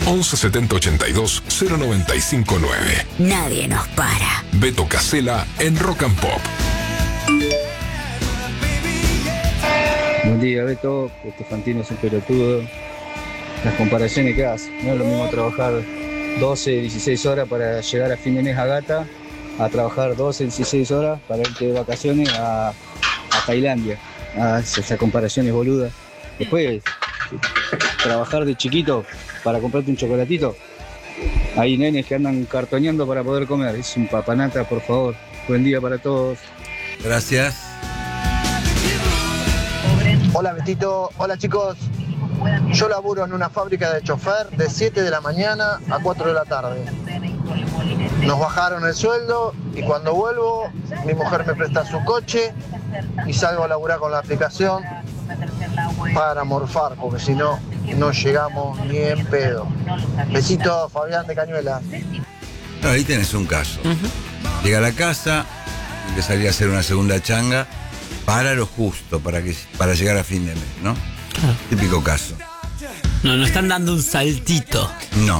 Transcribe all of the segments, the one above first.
11 70 82 0959. Nadie nos para. Beto Casella en Rock and Pop. Buen día, Beto. Este Fantino es un pelotudo. Las comparaciones que hace. No es lo mismo trabajar 12, 16 horas para llegar a fin de mes a Gata, a trabajar 12, 16 horas para irte de vacaciones a Tailandia. Esa comparación es boluda. Después, trabajar de chiquito para comprarte un chocolatito. Hay nenes que andan cartoneando para poder comer. Es un papanata, por favor. Buen día para todos. Gracias. Hola Betito, hola chicos. Yo laburo en una fábrica de chofer de 7 de la mañana a 4 de la tarde. Nos bajaron el sueldo y cuando vuelvo mi mujer me presta su coche y salgo a laburar con la aplicación para morfar, porque si no, no llegamos ni en pedo. Besito, Fabián de Cañuelas. No, ahí tenés un caso. Llega a la casa y le salía a hacer una segunda changa para lo justo, para llegar a fin de mes, ¿no? Típico caso. No están dando un saltito. No.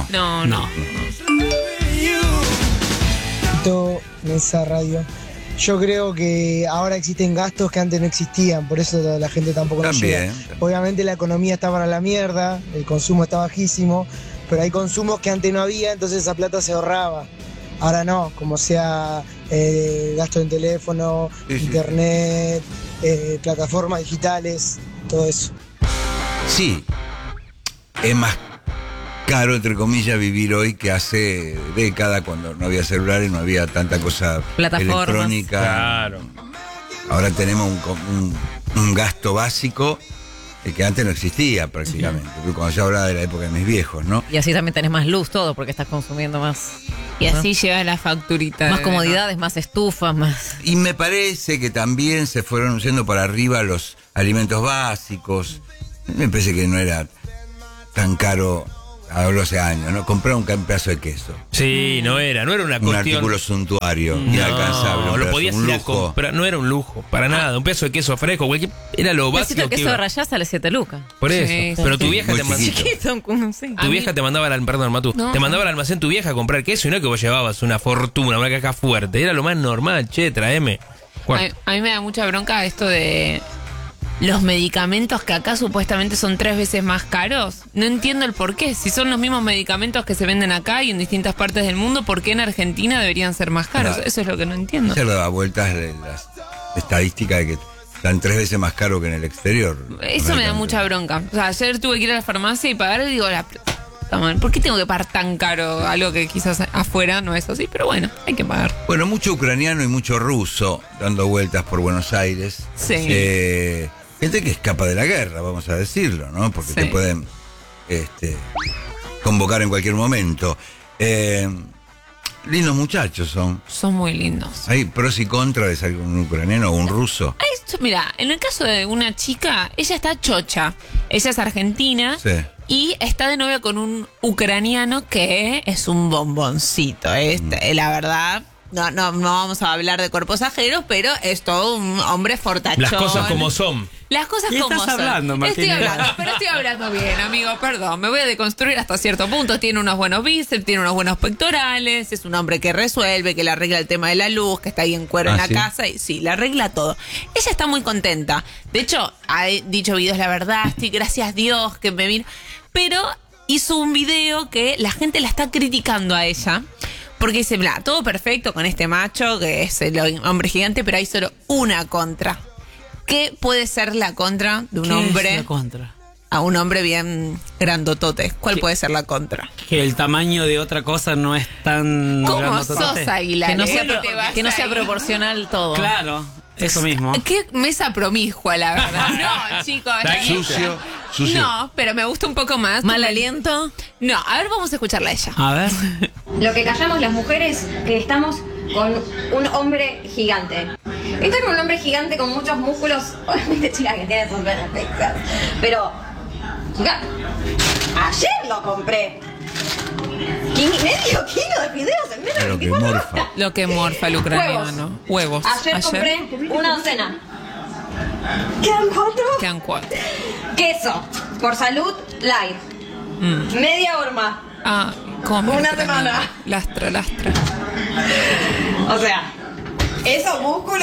Mesa Radio. Yo creo que ahora existen gastos que antes no existían, por eso la gente tampoco nos llega. Obviamente la economía está para la mierda, el consumo está bajísimo, pero hay consumos que antes no había, entonces esa plata se ahorraba. Ahora no, como sea gasto en teléfono, internet, plataformas digitales, todo eso. Sí, es más caro, entre comillas, vivir hoy que hace décadas cuando no había celulares, no había tanta cosa electrónica. Claro. Ahora tenemos un gasto básico que antes no existía prácticamente. Cuando yo hablaba de la época de mis viejos, ¿no? Y así también tenés más luz todo porque estás consumiendo más. Y así llega la facturita. Más comodidades, más estufas, más. Y me parece que también se fueron yendo para arriba los alimentos básicos. Me parece que no era tan caro, hablo hace años, ¿no? Comprar un pedazo de queso. Sí, no era una cuestión. Un artículo suntuario, inalcanzable. Lo podías ir a comprar, no era un lujo, para nada. Un pedazo de queso fresco, cualquier, era lo básico. El queso de Rayá sale 7 lucas. Por eso. Pero tu vieja te mandaba. Tu vieja te mandaba perdón, Matú. Te mandaba al almacén tu vieja a comprar queso y no que vos llevabas una fortuna, una caja fuerte. Era lo más normal, tráeme. A mí me da mucha bronca esto de los medicamentos que acá supuestamente son 3 veces más caros. No entiendo el por qué. Si son los mismos medicamentos que se venden acá y en distintas partes del mundo, ¿por qué en Argentina deberían ser más caros? Claro. Eso es lo que no entiendo. Se le da vueltas las estadísticas de que están 3 veces más caro que en el exterior. Eso me da mucha bronca. O sea, ayer tuve que ir a la farmacia y pagar y digo, ¿por qué tengo que pagar tan caro algo que quizás afuera no es así? Pero bueno, hay que pagar. Bueno, mucho ucraniano y mucho ruso dando vueltas por Buenos Aires. Sí. Gente que escapa de la guerra, vamos a decirlo, ¿no? Porque te pueden convocar en cualquier momento. Lindos muchachos son. Son muy lindos. ¿Hay pros y contras de salir un ucraniano o un ruso? Mira, en el caso de una chica, ella está chocha. Ella es argentina. Sí. Y está de novia con un ucraniano que es un bomboncito. La verdad, no vamos a hablar de cuerpos ajenos, pero es todo un hombre fortachón. Las cosas como son. Las cosas como estás son. hablando, Martín? Estoy hablando bien, amigo, perdón. Me voy a deconstruir hasta cierto punto. Tiene unos buenos bíceps, tiene unos buenos pectorales, es un hombre que resuelve, que le arregla el tema de la luz, que está ahí en cuero en la casa. Y sí, le arregla todo. Ella está muy contenta. De hecho, ha dicho videos, la verdad, estoy gracias a Dios que me vino. Pero hizo un video que la gente la está criticando a ella. Porque dice, todo perfecto con este macho, que es el hombre gigante, pero hay solo una contra. ¿Qué puede ser la contra de un hombre? ¿Qué es la contra? A un hombre bien grandotote. ¿Cuál puede ser la contra? Que el tamaño de otra cosa no es tan ¿Cómo grandotote. sos, Aguilar? Que no sea proporcional todo. Claro, eso mismo. Qué mesa promiscua, la verdad. No, chicos. Sucio. No, pero me gusta un poco más. ¿Mal aliento? No, a ver, vamos a escucharla a ella. A ver. Lo que callamos las mujeres, que estamos con un hombre gigante. Estoy con un hombre gigante con muchos músculos. Obviamente, chica, que tiene sus beneficios. Pero, chica, ayer lo compré. Medio kilo de fideos en menos de 24 horas. Lo que morfa el ucraniano. Huevos. Ayer compré una docena. ¿Quedan 4? Quedan 4. Queso, por salud, light. Media horma. Come una semana. Lastra. O sea, esos músculos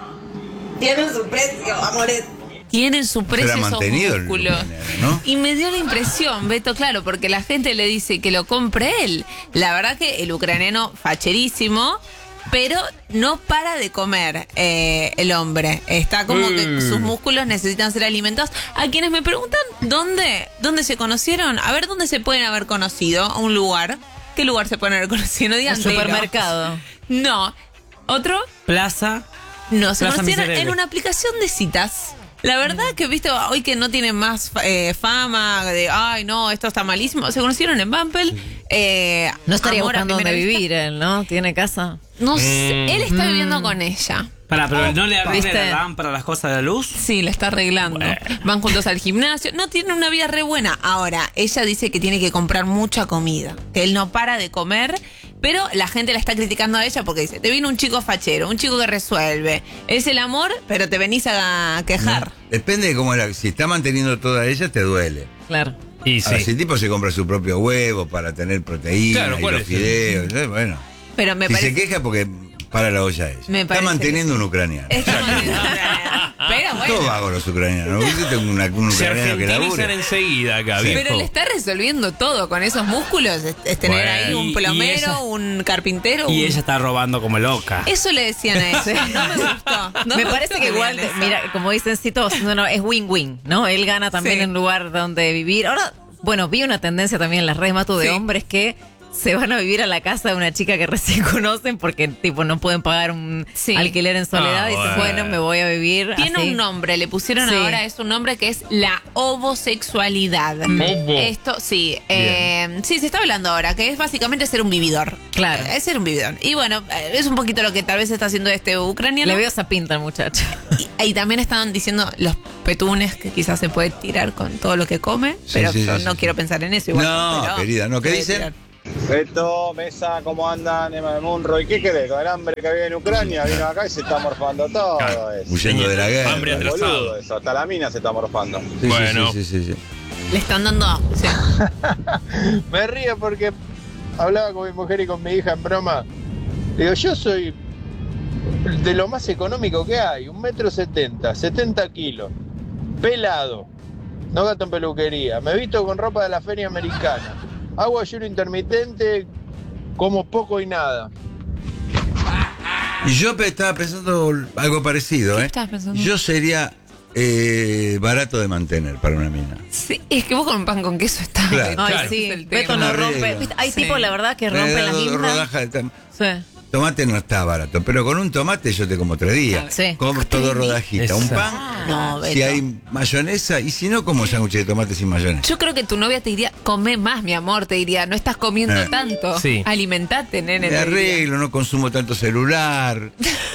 tienen su precio, amores. Tienen su precio esos músculos. ¿No? Y me dio la impresión, Beto, claro, porque la gente le dice que lo compre él. La verdad que el ucraniano facherísimo, pero no para de comer el hombre. Está como que sus músculos necesitan ser alimentados. A quienes me preguntan dónde se conocieron, a ver dónde se pueden haber conocido, un lugar. ¿Qué lugar se pueden haber conocido? No digan un supermercado. No. ¿Otro? Plaza. No, se Plaza conocieron Miserere. en una aplicación de citas. La verdad que, viste, hoy que no tienen más fama de, ay, no, esto está malísimo. Se conocieron en Bumble. No estaría amor a buscando dónde primera vista. vivir él, ¿no? ¿Tiene casa? No sé, él está viviendo con ella. Pero ¿no le arregla ¿viste? la lámpara, las cosas de la luz? Sí, le está arreglando. Van juntos al gimnasio. No, tienen una vida re buena. Ahora, ella dice que tiene que comprar mucha comida. Que él no para de comer. Pero la gente la está criticando a ella porque dice, te viene un chico fachero, un chico que resuelve. Es el amor, pero te venís a quejar. Depende de cómo si está manteniendo toda ella, te duele. Claro. Y sí. Ahora, si el tipo se compra su propio huevo para tener proteína Claro, y ¿cuál los es? fideos, bueno. Pero me Si parece... se queja porque para la olla ella. Me Está parece manteniendo que sí. un ucraniano. Está manteniendo Pero Todos bueno. hago los ucranianos. Yo tengo un Se ucraniano que argentinizan labura. enseguida acá, Sí. viejo. Pero le está resolviendo todo con esos músculos. Es tener Bueno. ahí un Y plomero, ella- un carpintero. Y un- ella está robando como loca. Eso le decían a ella. No me gustó. No me gustó parece que igual, digan eso. mira, como dicen Citos, no, es win-win, ¿no? Él gana también Sí. en un lugar donde vivir. Ahora, bueno, vi una tendencia también en las redes, Matu, de Sí. hombres que se van a vivir a la casa de una chica que recién conocen porque, tipo, no pueden pagar un Sí. alquiler en soledad y dicen, bueno, me voy a vivir Tiene así. un nombre, le pusieron Sí. ahora, es un nombre que es la ovosexualidad. Esto, sí. Sí, se está hablando ahora, que es básicamente ser un vividor. Claro. Es ser un vividor. Y bueno, es un poquito lo que tal vez está haciendo este ucraniano. Le veo esa pinta al muchacho. Y también estaban diciendo los petunes que quizás se puede tirar con todo lo que come, Sí, pero sí, yo sí, no sí. quiero pensar en eso. Igual, No, pero querida, no. ¿Qué puede dicen? tirar. Beto, Mesa, ¿cómo andan? Emma de Munro. ¿Y qué querés? Con el hambre que había en Ucrania, vino acá y se está morfando todo eso. Huyendo de la guerra. Hambre Boludo, atrasado. eso, hasta la mina se está morfando. Sí, Bueno. sí. Le están dando... sí. Me río porque hablaba con mi mujer y con mi hija en broma. Digo, yo soy de lo más económico que hay, 1,70 m, 70 kilos, pelado, no gasto en peluquería, me visto con ropa de la feria americana, hago ayuno intermitente, como poco y nada. Y yo estaba pensando algo parecido, ¿Qué ¿eh? estabas pensando? Yo sería barato de mantener para una mina. Sí, es que vos con pan con queso estás. Claro. Ay, Claro. sí, Es el Beto tema. no rompe. Arreglo. ¿Viste? Hay Sí. tipos, la verdad, que rompen las guindas. Rodajas de Sí. tomate no está barato, pero con un tomate yo te como 3 días. Sí. Como todo rodajita. Un Exacto. pan, No, Beto. si hay mayonesa, y si no, como sándwich de tomate sin mayonesa. Yo creo que tu novia te diría, come más, mi amor, te diría, no estás comiendo tanto. Sí. Alimentate, nene. Me te diría. arreglo, no consumo tanto celular,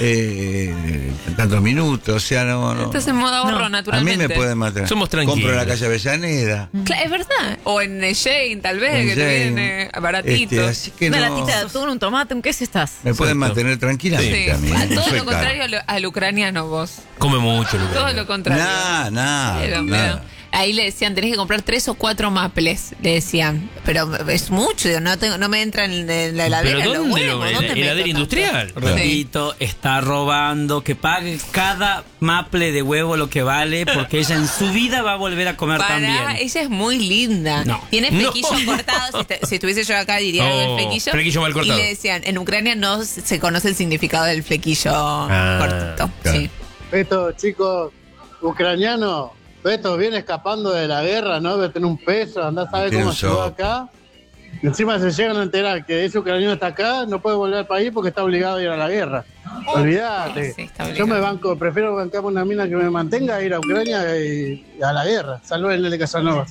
tantos minutos, o sea, no. Estás en modo ahorro, A mí naturalmente. me pueden matar. Somos tranquilos. Compro en la calle Avellaneda. Es verdad. O en Shane, tal vez, en que te Jane. viene baratito. Así que Una no. latita de atún, un tomate, un queso estás. Me pueden Exacto. mantener tranquilamente Sí. a mí. A no todo soy lo contrario caro. al ucraniano vos. Come mucho, Lucas. Todo lo contrario. Nada. Pero, ahí le decían, tenés que comprar 3 o 4 maples, le decían. Pero es mucho, no me entra en la heladera. ¿Pero los dónde huevos, lo ¿dónde meto heladera tanto? industrial? Repito, está robando, que pague cada maple de huevo lo que vale, porque ella en su vida va a volver a comer también. Ella es muy linda. No. Tiene No. flequillos cortados. Si estuviese yo acá diría algo del flequillo. Flequillo mal cortado. Y le decían, en Ucrania no se conoce el significado del flequillo cortito. claro. Sí. Beto, chicos, ucraniano, Beto viene escapando de la guerra, ¿no? Debe tener un peso, andá a saber Tiene cómo un llegó sopo. acá. Y encima se llegan a enterar que ese ucraniano está acá, no puede volver al país porque está obligado a ir a la guerra. Olvídate. Sí, está Yo obligado. prefiero bancarme una mina que me mantenga a ir a Ucrania y a la guerra. Salud el de Casanova.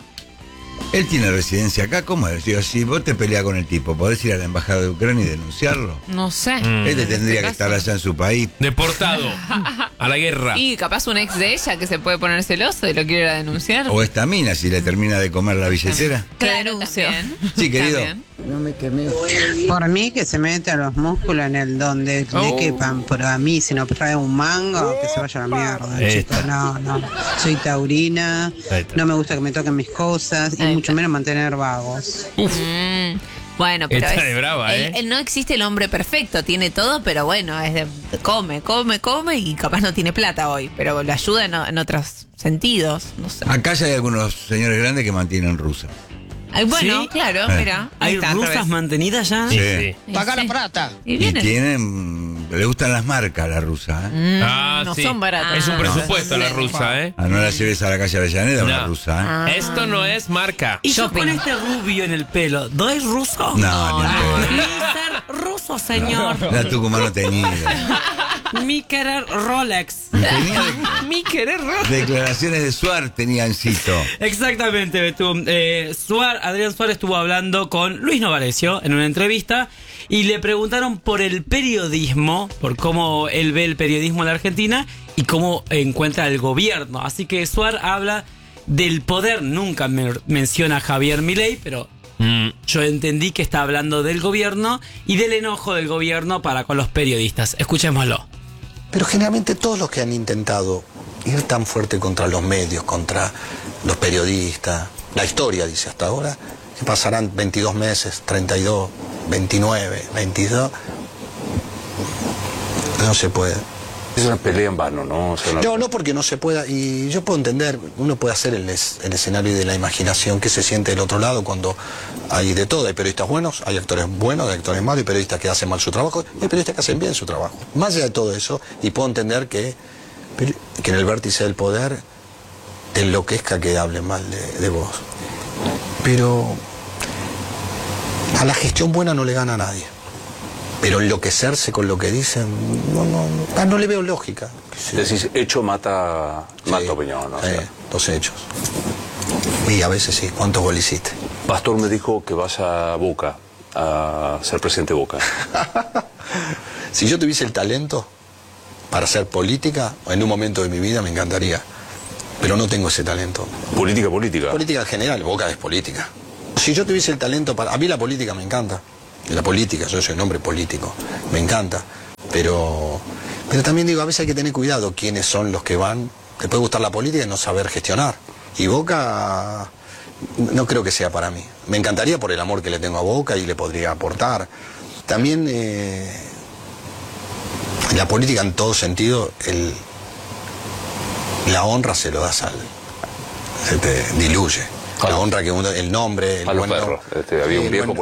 Él tiene residencia acá, ¿cómo es? Digo, si vos te peleas con el tipo, ¿podés ir a la embajada de Ucrania y denunciarlo? No sé. Él En tendría que este estar caso. allá en su país. Deportado a la guerra. Y capaz un ex de ella que se puede poner celoso y lo quiere ir a denunciar. O esta mina, si le termina de comer la billetera. Claro, denuncio. también. Sí, querido. También. Por mí que se mete los músculos en el donde le quepan, pero a mí si no trae un mango, que se vaya a la mierda, Ahí chicos. está. No, soy taurina, Ahí está. no me gusta que me toquen mis cosas y Ahí mucho mucho menos mantener vagos. Bueno, pero Está de brava, no existe el hombre perfecto, tiene todo, pero bueno, come y capaz no tiene plata hoy, pero le ayuda en otros sentidos, no sé. Acá ya hay algunos señores grandes que mantienen rusas. Ay, bueno, ¿Sí? claro, mira. ¿Hay rusas mantenidas ya? Sí. Paga la plata. Y Y tienen, le gustan las marcas a la rusa, no son baratas. Es un presupuesto la rusa, ¿eh? No la lleves a la calle Avellaneda, una No. rusa, Esto no es marca. Y yo con este rubio en el pelo, ¿no es ruso? No, ni en Mi ser ruso, señor. pedo. La tucumano teñida. Mi querer Rolex. Mi querer Declaraciones de Suar tenían Cito. Exactamente, Betún. Adrián Suárez estuvo hablando con Luis Novarecio en una entrevista y le preguntaron por el periodismo, por cómo él ve el periodismo en la Argentina y cómo encuentra el gobierno. Así que Suar habla del poder, nunca menciona a Javier Milei, pero yo entendí que está hablando del gobierno y del enojo del gobierno para con los periodistas. Escuchémoslo. Pero generalmente todos los que han intentado ir tan fuerte contra los medios, contra los periodistas, la historia dice hasta ahora, que pasarán 22 meses, 32, 29, 22, no se puede. Es una pelea en vano, ¿no? O sea, No, porque no se pueda, y yo puedo entender, uno puede hacer el escenario de la imaginación que se siente del otro lado cuando hay de todo, hay periodistas buenos, hay actores buenos, hay actores malos, hay periodistas que hacen mal su trabajo, y hay periodistas que hacen bien su trabajo. Más allá de todo eso, y puedo entender que en el vértice del poder te enloquezca que hablen mal de vos. Pero a la gestión buena no le gana a nadie. Pero enloquecerse con lo que dicen, no le veo lógica. Decís, hecho mata opinión, ¿no? Los hechos. Y a veces sí. ¿Cuántos goles hiciste? Pastor me dijo que vas a Boca, a ser presidente de Boca. Si yo tuviese el talento para hacer política, en un momento de mi vida me encantaría. Pero no tengo ese talento. Política. Política en general, Boca es política. Si yo tuviese el talento para... A mí la política me encanta. La política, yo soy un hombre político, me encanta, pero también digo, a veces hay que tener cuidado quiénes son los que van, te puede gustar la política y no saber gestionar, y Boca no creo que sea para mí, me encantaría por el amor que le tengo a Boca y le podría aportar, también la política en todo sentido, la honra se lo das se te diluye, la honra que uno, el nombre, el a los buen perros, había un viejo